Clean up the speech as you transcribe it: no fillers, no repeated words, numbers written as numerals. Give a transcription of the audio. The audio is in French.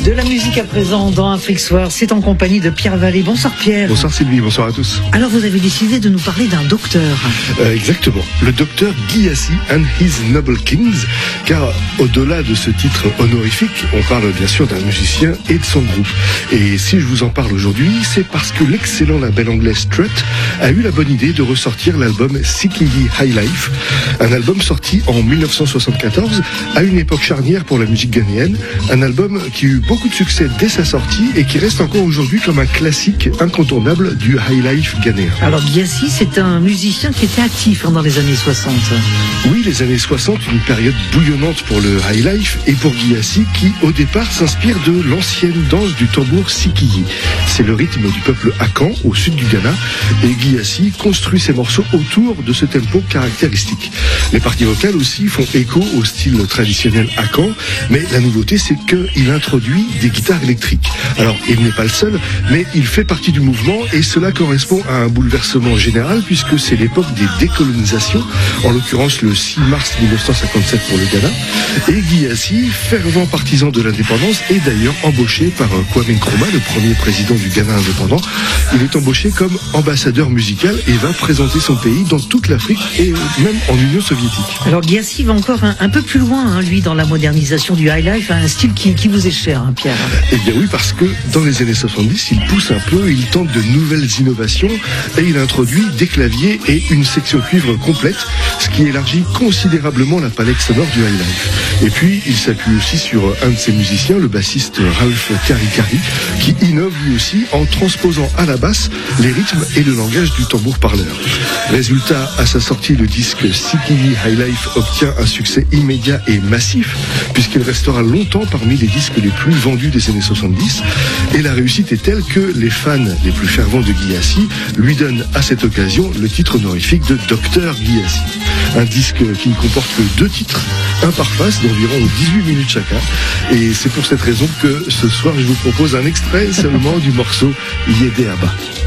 De la musique à présent dans Afrique Soir, c'est en compagnie de Pierre Vallée. Bonsoir Pierre. Bonsoir Sylvie, bonsoir à tous. Alors vous avez décidé de nous parler d'un docteur. Exactement, le docteur Guirassy and His Noble Kings, car au-delà de ce titre honorifique, on parle bien sûr d'un musicien et de son groupe. Et si je vous en parle aujourd'hui, c'est parce que l'excellent label anglais Strut a eu la bonne idée de ressortir l'album Sikindi High Life, un album sorti en 1974, à une époque charnière pour la musique ghanéenne, un album qui eut beaucoup de succès dès sa sortie et qui reste encore aujourd'hui comme un classique incontournable du high life ghanéen. Alors Guirassy, c'est un musicien qui était actif dans les années 60. Oui, les années 60, une période bouillonnante pour le high life et pour Guirassy qui, au départ, s'inspire de l'ancienne danse du tambour Sikiyi. C'est le rythme du peuple Akan, au sud du Ghana, et Guirassy construit ses morceaux autour de ce tempo caractéristique. Les parties vocales aussi font écho au style traditionnel Akan, mais la nouveauté, c'est qu'il introduit des guitares électriques. Alors, il n'est pas le seul, mais il fait partie du mouvement et cela correspond à un bouleversement général puisque c'est l'époque des décolonisations, en l'occurrence le 6 mars 1957 pour le Ghana. Et Guirassy, fervent partisan de l'indépendance, est d'ailleurs embauché par Kwame Nkrumah, le premier président du Ghana indépendant. Il est embauché comme ambassadeur musical et va présenter son pays dans toute l'Afrique et même en Union soviétique. Alors Guirassy va encore un peu plus loin, lui, dans la modernisation du high life, un style qui vous est cher, Pierre. Eh bien oui, parce que dans les années 70, il pousse un peu, il tente de nouvelles innovations et il introduit des claviers et une section cuivre complète, ce qui élargit considérablement la palette sonore du high life. Et puis, il s'appuie aussi sur un de ses musiciens, le bassiste Ralph Karikari, qui innove lui aussi en transposant à la basse les rythmes et le langage du tambour parleur. Résultat, à sa sortie, le disque Sikindi High Life obtient un succès immédiat et massif, puisqu'il restera longtemps parmi les disques les plus vendus des années 70. Et la réussite est telle que les fans les plus fervents de Guirassy lui donnent à cette occasion le titre honorifique de Docteur Guirassy. Un disque qui ne comporte que 2 titres, un par face d'environ 18 minutes chacun. Et c'est pour cette raison que ce soir je vous propose un extrait seulement du morceau Yédé Abba.